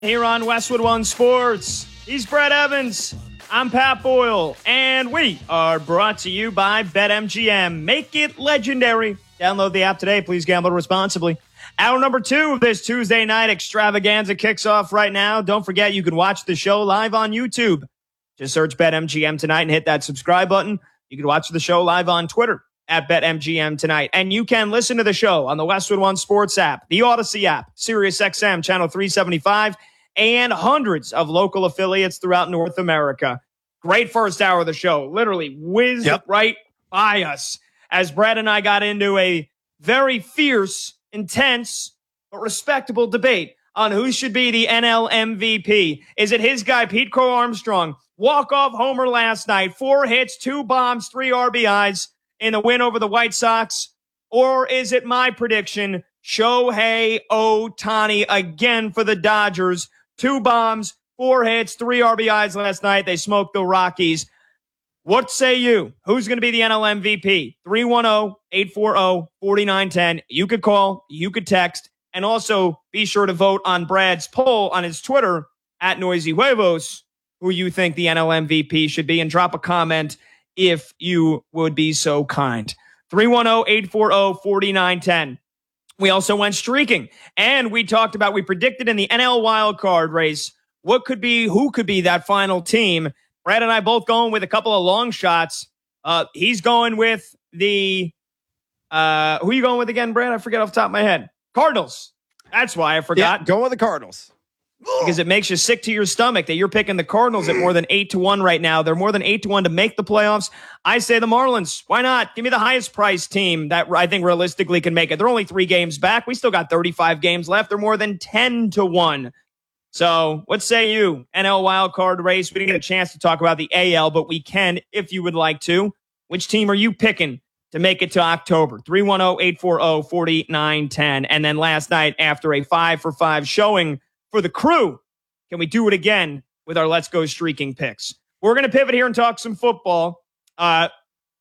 Here on Westwood One Sports, he's Brett Evans. I'm Pat Boyle, and we are brought to you by BetMGM. Make it legendary. Download the app today. Please gamble responsibly. Hour number 2 of this Tuesday night extravaganza kicks off right now. Don't forget, you can watch the show live on YouTube. Just search BetMGM tonight and hit that subscribe button. You can watch the show live on Twitter at BetMGM tonight. And you can listen to the show on the Westwood One Sports app, the Odyssey app, SiriusXM Channel 375, and hundreds of local affiliates throughout North America. Great first hour of the show. Literally whizzed right by us as Brad and I got into a very fierce, intense, but respectable debate on who should be the NL MVP. Is it his guy, Pete Crow Armstrong? Walk-off homer last night, 4 hits, 2 bombs, 3 RBIs in the win over the White Sox? Or is it my prediction, Shohei Ohtani again for the Dodgers? 2 bombs, 4 hits, 3 RBIs last night. They smoked the Rockies. What say you? Who's going to be the NL MVP? 310-840-4910. You could call, you could text, and also be sure to vote on Brad's poll on his Twitter at Noisy Huevos, who you think the NL MVP should be, and drop a comment if you would be so kind. 310-840-4910. We also went streaking, and we predicted in the NL wildcard race who could be that final team. Brad and I both going with a couple of long shots. He's going with the, who are you going with again, Brad? I forget off the top of my head. Cardinals. That's why I forgot. Yeah, going with the Cardinals. Because it makes you sick to your stomach that you're picking the Cardinals at more than 8-1 right now. They're more than 8-1 to make the playoffs. I say the Marlins. Why not? Give me the highest priced team that I think realistically can make it. They're only 3 games back. We still got 35 games left. They're more than 10-1. So what say you? NL wildcard race. We didn't get a chance to talk about the AL, but we can if you would like to. Which team are you picking to make it to October? 310-840-4910. And then last night, after a 5-for-5 showing for the crew, can we do it again with our Let's Go Streaking picks? We're going to pivot here and talk some football. Brad,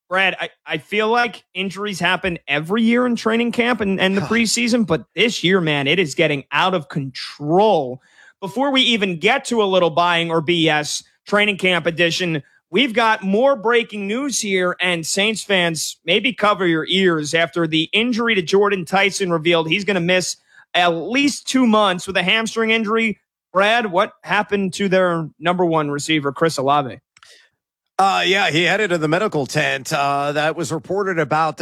I feel like injuries happen every year in training camp and the preseason, but this year, man, it is getting out of control. Before we even get to a little buying or BS training camp edition, we've got more breaking news here, and Saints fans, maybe cover your ears after the injury to Jordan Tyson revealed he's going to miss at least 2 months with a hamstring injury. Brad, what happened to their number 1 receiver, Chris Olave? Yeah, he headed to the medical tent. That was reported about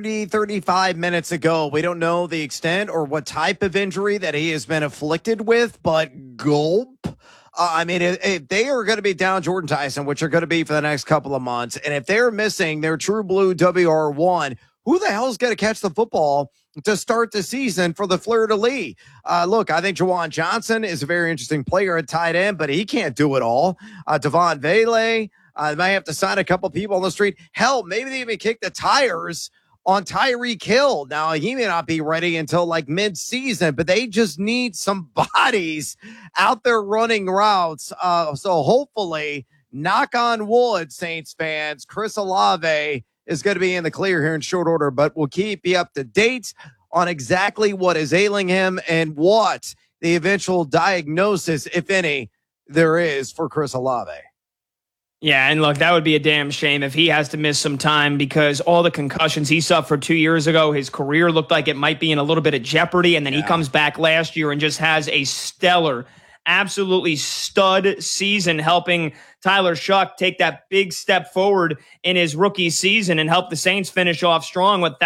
35 minutes ago. We don't know the extent or what type of injury that he has been afflicted with, but gulp. I mean, if they are going to be down Jordan Tyson, which are going to be for the next couple of months, and if they're missing their true blue WR1, who the hell is going to catch the football to start the season for the Fleur-de-Lis? Look, I think Juwan Johnson is a very interesting player at tight end, but he can't do it all. Devon Vele, they might have to sign a couple people on the street. Hell, maybe they even kick the tires on Tyreek Hill. Now, he may not be ready until like mid-season, but they just need some bodies out there running routes. So hopefully, knock on wood, Saints fans, Chris Olave is going to be in the clear here in short order, but we'll keep you up to date on exactly what is ailing him and what the eventual diagnosis, if any, there is for Chris Olave. Yeah, and look, that would be a damn shame if he has to miss some time because all the concussions he suffered 2 years ago, his career looked like it might be in a little bit of jeopardy, and then he comes back last year and just has a stellar, absolutely stud season, helping Tyler Shuck take that big step forward in his rookie season and help the Saints finish off strong with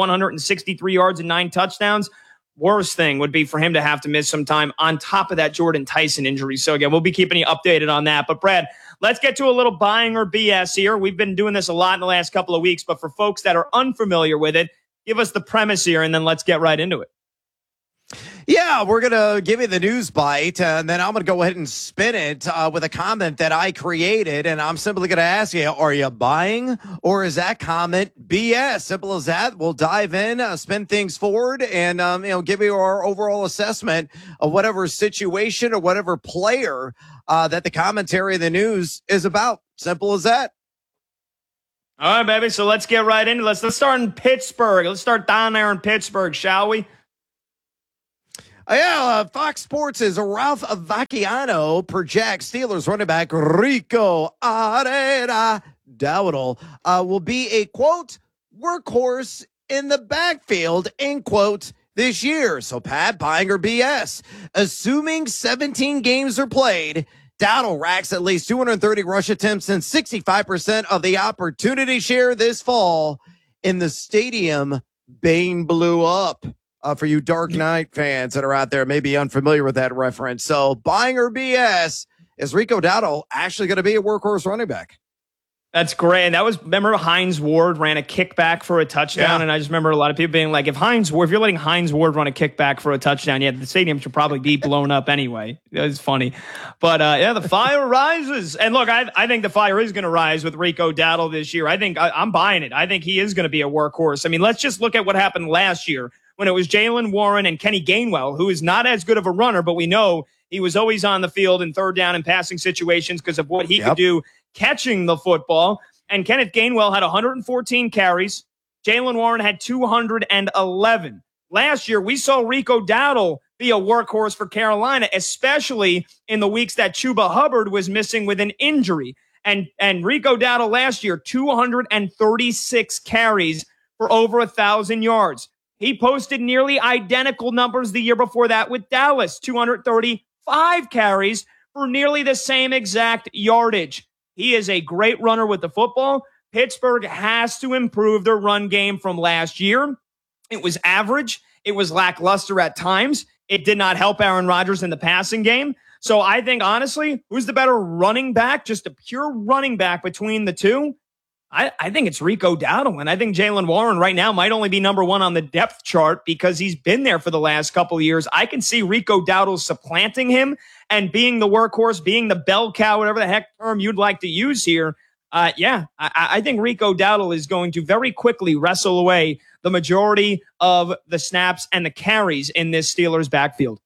1,163 yards and 9 touchdowns. Worst thing would be for him to have to miss some time on top of that Jordan Tyson injury. So again, we'll be keeping you updated on that. But Brad, let's get to a little buying or BS here. We've been doing this a lot in the last couple of weeks, but for folks that are unfamiliar with it, give us the premise here and then let's get right into it. Yeah, we're going to give you the news bite, and then I'm going to go ahead and spin it with a comment that I created, and I'm simply going to ask you, are you buying, or is that comment BS? Simple as that. We'll dive in, spin things forward, and give you our overall assessment of whatever situation or whatever player that the commentary of the news is about. Simple as that. All right, baby, so let's get right into it. Let's start in Pittsburgh. Let's start down there in Pittsburgh, shall we? Fox Sports' Ralph Vacchiano projects Steelers running back Rico Arera Dowdle will be a, quote, workhorse in the backfield, end quote, this year. So, Pat, buying or BS? Assuming 17 games are played, Dowdle racks at least 230 rush attempts and 65% of the opportunity share this fall in the stadium Bane blew up. For you Dark Knight fans that are out there, maybe unfamiliar with that reference. So, buying or BS, is Rico Dowdle actually going to be a workhorse running back? That's great. And that was, remember Hines Ward ran a kickback for a touchdown. Yeah. And I just remember a lot of people being like, if you're letting Hines Ward run a kickback for a touchdown, the stadium should probably be blown up anyway. It was funny. But the fire rises. And look, I think the fire is going to rise with Rico Dowdle this year. I think I'm buying it. I think he is going to be a workhorse. I mean, let's just look at what happened last year when it was Jaylen Warren and Kenny Gainwell, who is not as good of a runner, but we know he was always on the field in third down and passing situations because of what he could do catching the football. And Kenneth Gainwell had 114 carries. Jaylen Warren had 211. Last year, we saw Rico Dowdle be a workhorse for Carolina, especially in the weeks that Chuba Hubbard was missing with an injury. And Rico Dowdle last year, 236 carries for over 1,000 yards. He posted nearly identical numbers the year before that with Dallas, 235 carries for nearly the same exact yardage. He is a great runner with the football. Pittsburgh has to improve their run game from last year. It was average. It was lackluster at times. It did not help Aaron Rodgers in the passing game. So I think, honestly, who's the better running back? Just a pure running back between the two? I think it's Rico Dowdle, and I think Jaylen Warren right now might only be number one on the depth chart because he's been there for the last couple of years. I can see Rico Dowdle supplanting him and being the workhorse, being the bell cow, whatever the heck term you'd like to use here. I think Rico Dowdle is going to very quickly wrestle away the majority of the snaps and the carries in this Steelers backfield.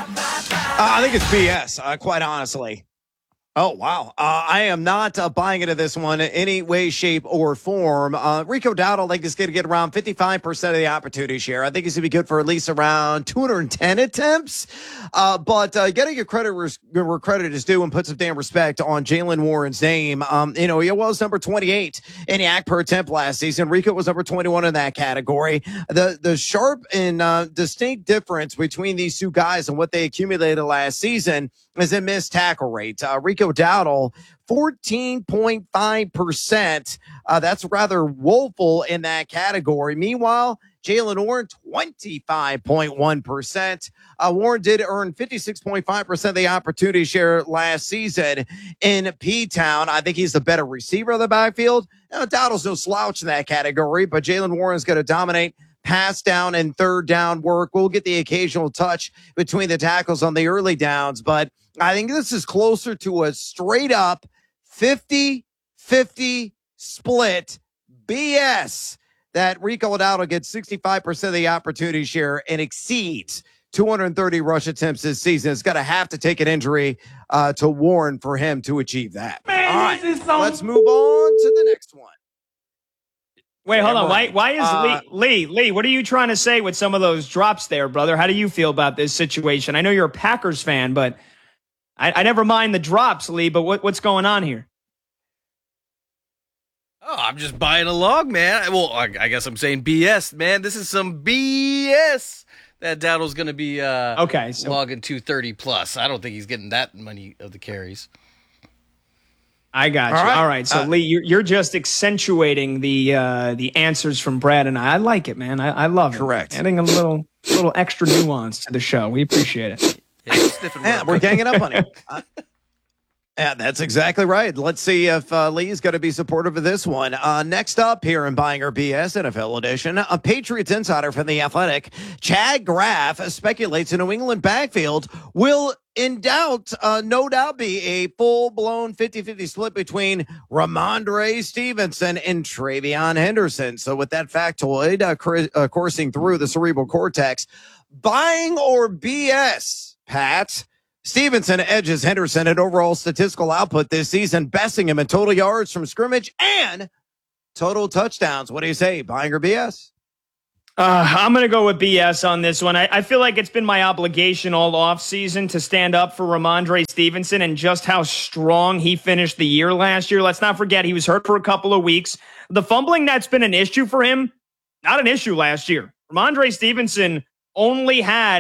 I think it's BS, quite honestly. Oh, wow. I am not buying into this one in any way, shape, or form. Rico Dowdle, I think, is going to get around 55% of the opportunity share. I think he's going to be good for at least around 210 attempts. But getting your credit where credit is due and put some damn respect on Jaylen Warren's name. He was number 28 in YAC per attempt last season. Rico was number 21 in that category. The sharp and distinct difference between these two guys and what they accumulated last season is in missed tackle rate. Rico Dowdle, 14.5%. That's rather woeful in that category. Meanwhile, Jaylen Warren, 25.1%. Warren did earn 56.5% of the opportunity share last season in P-Town. I think he's the better receiver of the backfield. Now, Dowdle's no slouch in that category, but Jaylen Warren's going to dominate pass down and third down work. We'll get the occasional touch between the tackles on the early downs, but I think this is closer to a straight up 50-50 split BS that Rico Dowdle gets 65% of the opportunity share and exceeds 230 rush attempts this season. It's going to have to take an injury to Warren for him to achieve that. Man, all right, let's move on to the next one. Wait, hold on. Why is Lee, what are you trying to say with some of those drops there, brother? How do you feel about this situation? I know you're a Packers fan, but I never mind the drops, Lee, but what's going on here? Oh, I'm just buying along, man. Well, I guess I'm saying BS, man. This is some BS that Dowdle's going to be logging 230 plus. I don't think he's getting that many of the carries. I got you. All right. So, Lee, you're just accentuating the answers from Brad and I like it, man. I love it. Correct. Adding a little extra nuance to the show. We appreciate it. Yeah, we're ganging up on him. Yeah, that's exactly right. Let's see if Lee is going to be supportive of this one. Next up here in Buying or BS NFL edition, a Patriots insider from The Athletic, Chad Graff, speculates a New England backfield will no doubt be a full-blown 50-50 split between Ramondre Stevenson and Travion Henderson. So with that factoid coursing through the cerebral cortex, buying or BS, Pat? Stevenson edges Henderson at overall statistical output this season, besting him in total yards from scrimmage and total touchdowns. What do you say, buying or BS? I'm going to go with BS on this one. I feel like it's been my obligation all offseason to stand up for Rhamondre Stevenson and just how strong he finished the year last year. Let's not forget he was hurt for a couple of weeks. The fumbling that's been an issue for him, not an issue last year. Rhamondre Stevenson only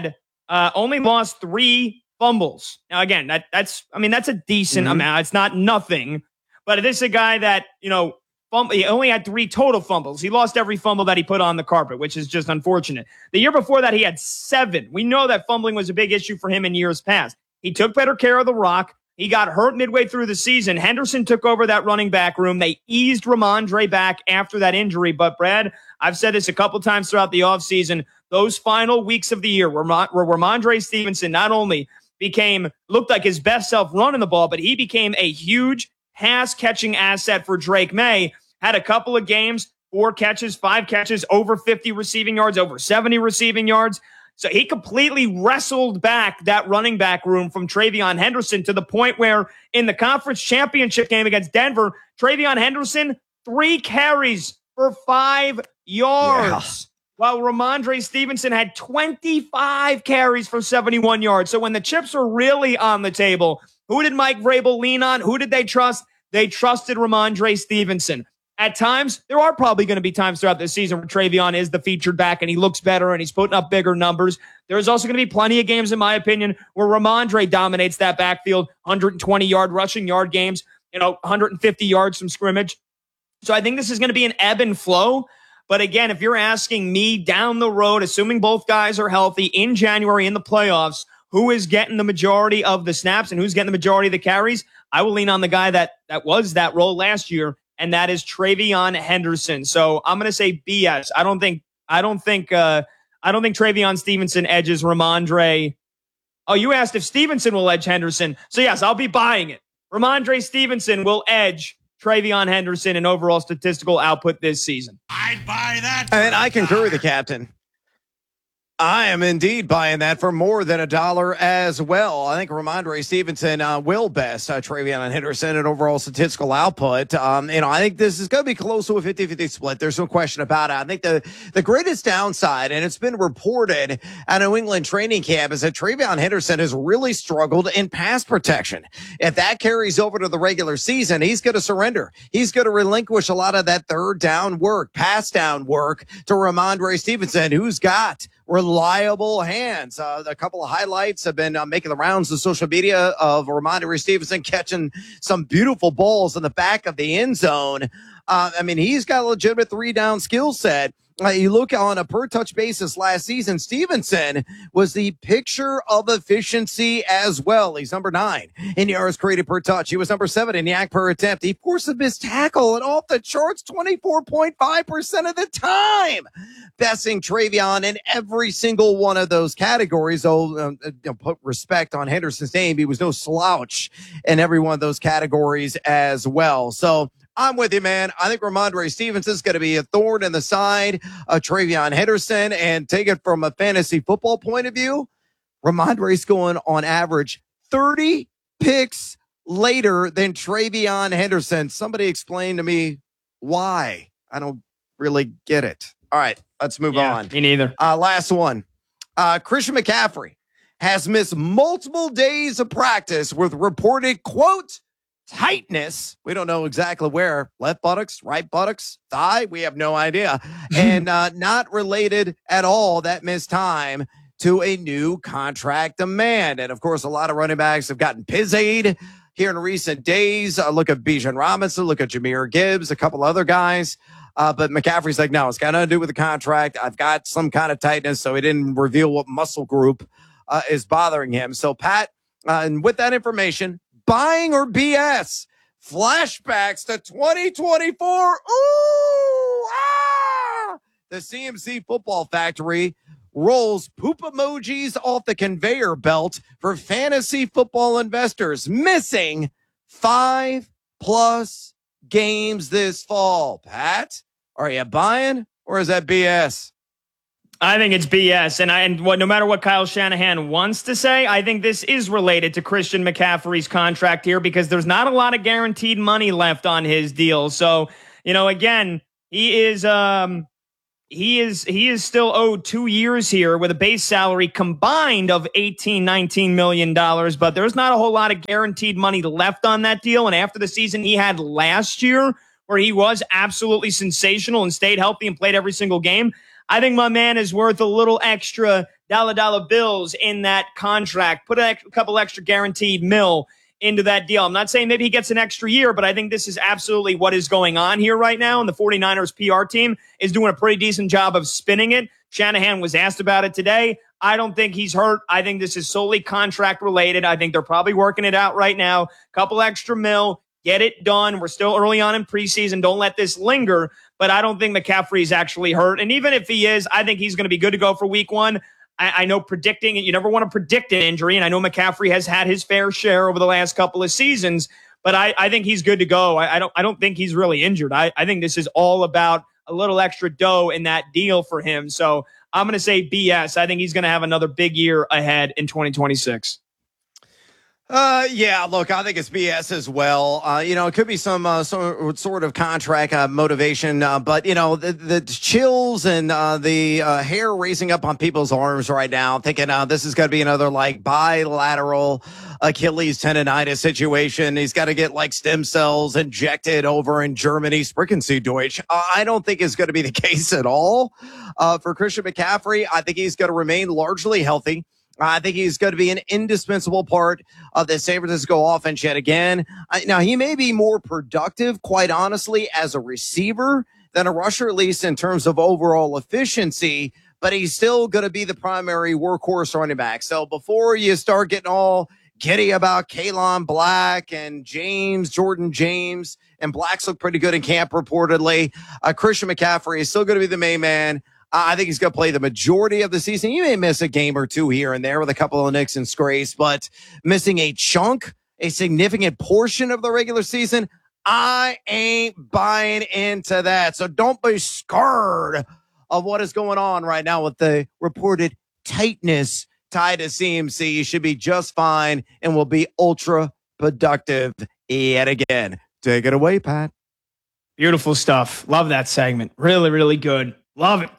lost 3 fumbles. Now, again, that's a decent amount. It's not nothing, but this is a guy that, he only had 3 total fumbles. He lost every fumble that he put on the carpet, which is just unfortunate. The year before that, he had 7. We know that fumbling was a big issue for him in years past. He took better care of the rock. He got hurt midway through the season. Henderson took over that running back room. They eased Rhamondre back after that injury. But, Brad, I've said this a couple times throughout the offseason, those final weeks of the year where Rhamondre Stevenson not only looked like his best self running the ball, but he became a huge pass-catching asset for Drake May. Had a couple of games, 4 catches, 5 catches, over 50 receiving yards, over 70 receiving yards. So he completely wrestled back that running back room from TreVeyon Henderson to the point where in the conference championship game against Denver, TreVeyon Henderson, 3 carries for 5 yards. While Rhamondre Stevenson had 25 carries for 71 yards. So when the chips are really on the table, who did Mike Vrabel lean on? Who did they trust? They trusted Rhamondre Stevenson. At times, there are probably going to be times throughout this season where TreVeyon is the featured back and he looks better and he's putting up bigger numbers. There's also going to be plenty of games, in my opinion, where Rhamondre dominates that backfield, 120-yard rushing yard games, 150 yards from scrimmage. So I think this is going to be an ebb and flow. But again, if you're asking me down the road, assuming both guys are healthy in January in the playoffs, who is getting the majority of the snaps and who's getting the majority of the carries, I will lean on the guy that was that role last year, and that is TreVeyon Henderson. So I'm going to say BS. I don't think TreVeyon Stevenson edges Rhamondre. Oh, you asked if Stevenson will edge Henderson. So yes, I'll be buying it. Rhamondre Stevenson will edge TreVeyon Henderson in overall statistical output this season. I'd buy that. And I concur with the captain. I am indeed buying that for more than $1 as well. I think Rhamondre Stevenson will best TreVeyon Henderson in overall statistical output. I think this is going to be close to a 50-50 split. There's no question about it. I think the greatest downside, and it's been reported at New England training camp, is that TreVeyon Henderson has really struggled in pass protection. If that carries over to the regular season, he's going to surrender. He's going to relinquish a lot of that third down work, pass down work to Rhamondre Stevenson, who's got reliable hands. A couple of highlights have been making the rounds of social media of Rhamondre Stevenson catching some beautiful balls in the back of the end zone. He's got a legitimate 3-down skill set. You look on a per touch basis last season, Stevenson was the picture of efficiency as well. He's number 9 in yards created per touch. He was number 7 in yak per attempt. He forced a missed tackle and off the charts 24.5% of the time. Besting TreVeyon in every single one of those categories. Put respect on Henderson's name. He was no slouch in every one of those categories as well. So I'm with you, man. I think Rhamondre Stevenson is going to be a thorn in the side of TreVeyon Henderson. And take it from a fantasy football point of view, Rhamondre's going on average 30 picks later than TreVeyon Henderson. Somebody explain to me why. I don't really get it. All right, let's move on. Me neither. Last one. Christian McCaffrey has missed multiple days of practice with reported, quote, tightness. We don't know exactly where. Left buttocks, right buttocks, thigh. We have no idea. And not related at all, that missed time, to a new contract demand. And of course, a lot of running backs have gotten pizzied here in recent days. Look at Bijan Robinson, look at Jahmyr Gibbs, a couple other guys. But McCaffrey's like, no, it's got nothing to do with the contract. I've got some kind of tightness, so he didn't reveal what muscle group is bothering him. So, Pat, and with that information, buying or BS? Flashbacks to 2024. Ooh, ah! The CMC Football Factory rolls poop emojis off the conveyor belt for fantasy football investors, missing 5+ games this fall. Pat, are you buying or is that BS? I think it's BS. And no matter what Kyle Shanahan wants to say, I think this is related to Christian McCaffrey's contract here because there's not a lot of guaranteed money left on his deal. So, again, he is he is still owed 2 years here with a base salary combined of $19 million, but there's not a whole lot of guaranteed money left on that deal. And after the season he had last year, where he was absolutely sensational and stayed healthy and played every single game, I think my man is worth a little extra dollar bills in that contract. Put a couple extra guaranteed mil into that deal. I'm not saying maybe he gets an extra year, but I think this is absolutely what is going on here right now. And the 49ers PR team is doing a pretty decent job of spinning it. Shanahan was asked about it today. I don't think he's hurt. I think this is solely contract related. I think they're probably working it out right now. Couple extra mil, get it done. We're still early on in preseason. Don't let this linger. But I don't think McCaffrey is actually hurt. And even if he is, I think he's going to be good to go for week one. I know predicting it, you never want to predict an injury, and I know McCaffrey has had his fair share over the last couple of seasons, but I think he's good to go. I don't think he's really injured. I think this is all about a little extra dough in that deal for him. So I'm going to say BS. I think he's going to have another big year ahead in 2026. Yeah, look, I think it's BS as well. It could be some sort of contract motivation, but the chills and the hair raising up on people's arms right now, thinking this is going to be another like bilateral Achilles tendonitis situation. He's got to get like stem cells injected over in Germany. Sprechen Sie Deutsch. I don't think it's going to be the case at all for Christian McCaffrey. I think he's going to remain largely healthy. I think he's going to be an indispensable part of the San Francisco offense yet again. Now, he may be more productive, quite honestly, as a receiver than a rusher, at least in terms of overall efficiency, but he's still going to be the primary workhorse running back. So before you start getting all giddy about Kalon Black and Jordan James, and Black's look pretty good in camp reportedly, Christian McCaffrey is still going to be the main man. I think he's going to play the majority of the season. You may miss a game or two here and there with a couple of nicks and scrapes, but missing a significant portion of the regular season, I ain't buying into that. So don't be scared of what is going on right now with the reported tightness tied to CMC. You should be just fine and will be ultra productive yet again. Take it away, Pat. Beautiful stuff. Love that segment. Really, really good. Love it.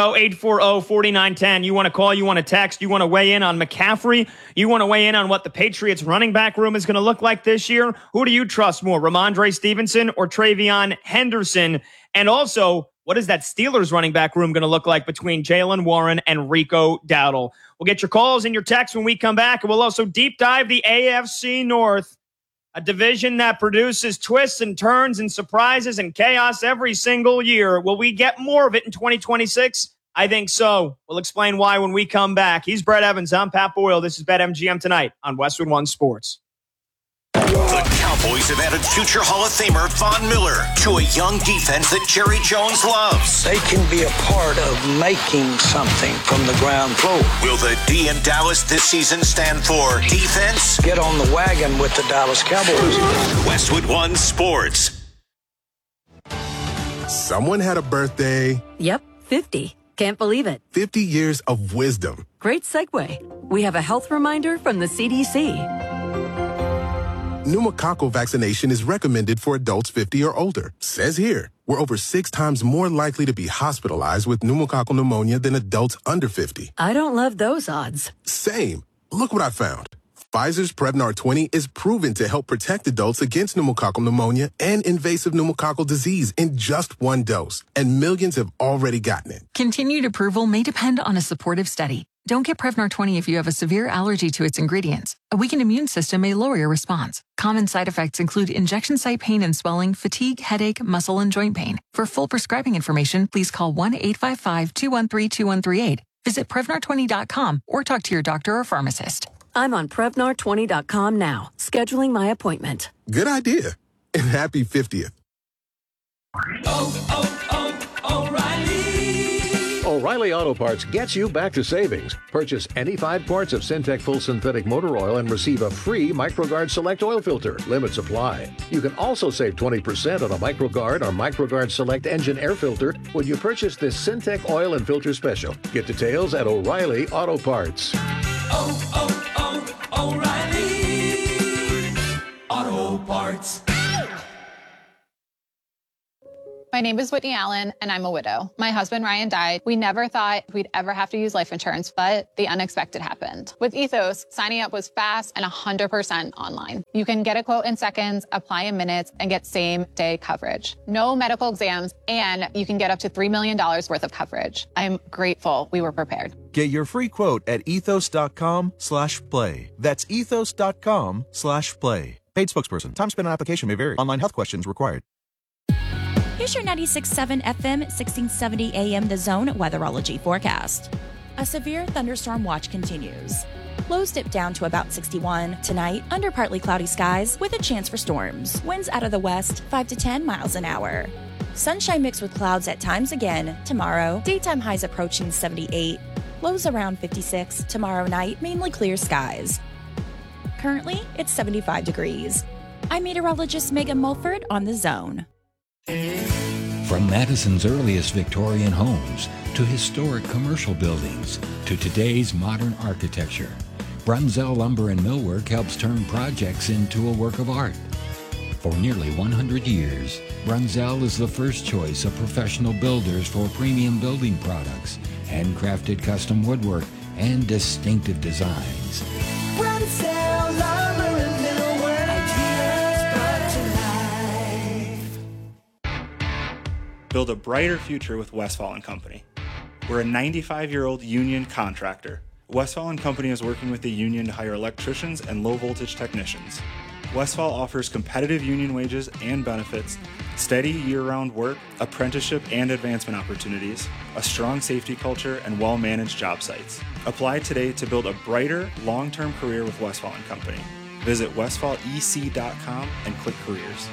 310-840-4910. You want to call, you want to text, you want to weigh in on McCaffrey, you want to weigh in on what the Patriots running back room is going to look like this year. Who do you trust more, Ramondre Stevenson or TreVeyon Henderson? And also, what is that Steelers running back room going to look like between Jaylen Warren and Rico Dowdle? We'll get your calls and your texts when we come back, and we'll also deep dive the AFC North, a division that produces twists and turns and surprises and chaos every single year. Will we get more of it in 2026? I think so. We'll explain why when we come back. He's Brett Evans. I'm Pat Boyle. This is BetMGM tonight on Westwood One Sports. The Cowboys have added future Hall of Famer Von Miller to a young defense that Jerry Jones loves. They can be a part of making something from the ground floor. Will the D in Dallas this season stand for defense? Get on the wagon with the Dallas Cowboys. Westwood One Sports. Someone had a birthday. Yep, 50. Can't believe it. 50 years of wisdom. Great segue. We have a health reminder from the CDC. Pneumococcal vaccination is recommended for adults 50 or older. Says here, we're over 6 times more likely to be hospitalized with pneumococcal pneumonia than adults under 50. I don't love those odds. Same. Look what I found. Pfizer's Prevnar 20 is proven to help protect adults against pneumococcal pneumonia and invasive pneumococcal disease in just 1 dose. And millions have already gotten it. Continued approval may depend on a supportive study. Don't get Prevnar 20 if you have a severe allergy to its ingredients. A weakened immune system may lower your response. Common side effects include injection site pain and swelling, fatigue, headache, muscle, and joint pain. For full prescribing information, please call 1-855-213-2138. Visit Prevnar20.com or talk to your doctor or pharmacist. I'm on Prevnar20.com now, scheduling my appointment. Good idea. And happy 50th. O'Reilly Auto Parts gets you back to savings. Purchase any 5 quarts of Syntec Full Synthetic Motor Oil and receive a free MicroGuard Select Oil Filter. Limits apply. You can also save 20% on a MicroGuard or MicroGuard Select Engine Air Filter when you purchase this Syntec Oil and Filter Special. Get details at O'Reilly Auto Parts. O'Reilly Auto Parts. My name is Whitney Allen, and I'm a widow. My husband, Ryan, died. We never thought we'd ever have to use life insurance, but the unexpected happened. With Ethos, signing up was fast and 100% online. You can get a quote in seconds, apply in minutes, and get same-day coverage. No medical exams, and you can get up to $3 million worth of coverage. I'm grateful we were prepared. Get your free quote at ethos.com/play. That's ethos.com/play. Paid spokesperson. Time spent on application may vary. Online health questions required. Here's your 96.7 FM, 1670 AM The Zone weatherology forecast. A severe thunderstorm watch continues. Lows dip down to about 61. Tonight, under partly cloudy skies with a chance for storms. Winds out of the west, 5 to 10 miles an hour. Sunshine mixed with clouds at times again. Tomorrow, daytime highs approaching 78. Lows around 56. Tomorrow night, mainly clear skies. Currently, it's 75 degrees. I'm meteorologist Megan Mulford on The Zone. From Madison's earliest Victorian homes to historic commercial buildings to today's modern architecture, Brunzell Lumber and Millwork helps turn projects into a work of art. For nearly 100 years, Brunzell is the first choice of professional builders for premium building products, handcrafted custom woodwork, and distinctive designs. Brunzell Lumber and Millwork, ideas brought to life. Build a brighter future with Westfall & Company. We're a 95-year-old union contractor. Westfall & Company is working with the union to hire electricians and low-voltage technicians. Westfall offers competitive union wages and benefits, steady year-round work, apprenticeship and advancement opportunities, a strong safety culture, and well-managed job sites. Apply today to build a brighter, long-term career with Westfall & Company. Visit westfallec.com and click Careers.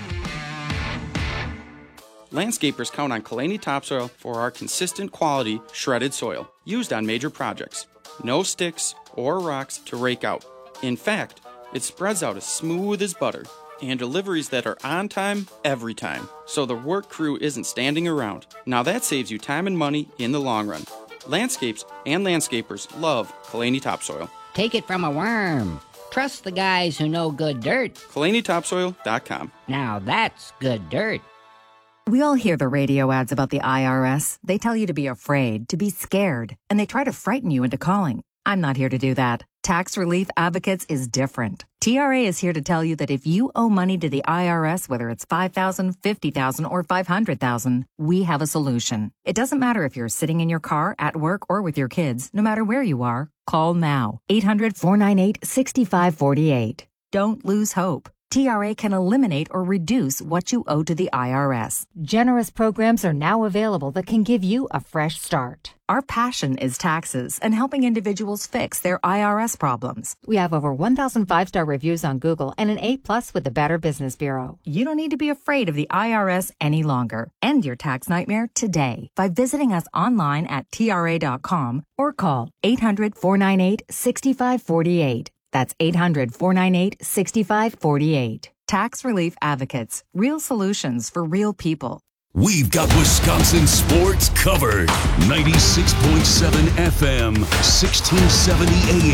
Landscapers count on Kalani Topsoil for our consistent quality shredded soil used on major projects. No sticks or rocks to rake out. In fact, it spreads out as smooth as butter, and deliveries that are on time every time, so the work crew isn't standing around. Now that saves you time and money in the long run. Landscapes and landscapers love Kalani Topsoil. Take it from a worm. Trust the guys who know good dirt. KalaniTopsoil.com. Now that's good dirt. We all hear the radio ads about the IRS. They tell you to be afraid, to be scared, and they try to frighten you into calling. I'm not here to do that. Tax Relief Advocates is different. TRA is here to tell you that if you owe money to the IRS, whether it's $5,000, $50,000, or $500,000, we have a solution. It doesn't matter if you're sitting in your car, at work, or with your kids. No matter where you are, call now. 800-498-6548. Don't lose hope. TRA can eliminate or reduce what you owe to the IRS. Generous programs are now available that can give you a fresh start. Our passion is taxes and helping individuals fix their IRS problems. We have over 1,000 5-star reviews on Google and an A+ with the Better Business Bureau. You don't need to be afraid of the IRS any longer. End your tax nightmare today by visiting us online at TRA.com or call 800-498-6548. That's 800-498-6548. Tax Relief Advocates. Real solutions for real people. We've got Wisconsin sports covered. 96.7 FM, 1670 AM.